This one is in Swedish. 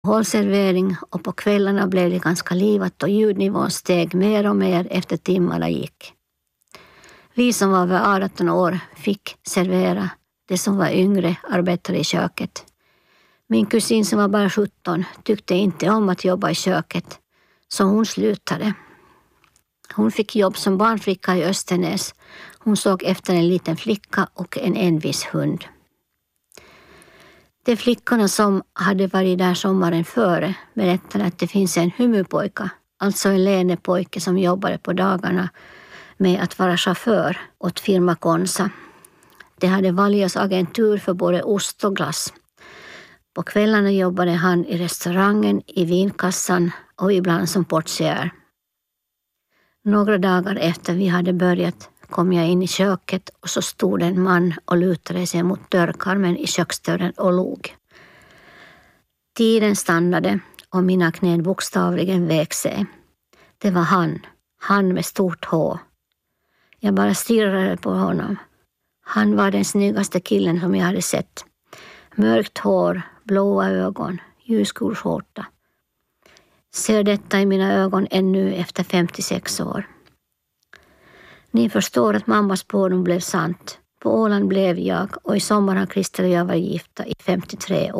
Hållservering och på kvällarna blev det ganska livat och ljudnivån steg mer och mer efter timmarna gick. Vi som var över 18 år fick servera. De som var yngre arbetade i köket. Min kusin som var bara 17 tyckte inte om att jobba i köket, så hon slutade. Hon fick jobb som barnflicka i Östernäs. Hon såg efter en liten flicka och en envis hund. De flickorna som hade varit där sommaren före berättade att det finns en humupojka, alltså en länepojke som jobbade på dagarna med att vara chaufför åt firma Konsa. De hade Valjas agentur för både ost och glass. På kvällarna jobbade han i restaurangen, i vinkassan och ibland som portier. Några dagar efter vi hade börjat kom jag in i köket och så stod en man och lutade sig mot dörrkarmen i köksdörren och log. Tiden stannade och mina knän bokstavligen vek sig. Det var han med stort H. Jag bara stirrade på honom. Han var den snyggaste killen som jag hade sett. Mörkt hår, blåa ögon, ljusgul skjorta. Ser detta i mina ögon ännu efter 56 år. Ni förstår att mammas spårdom blev sant. På Åland blev jag och i sommar har Christer och jag varit gifta i 53 år.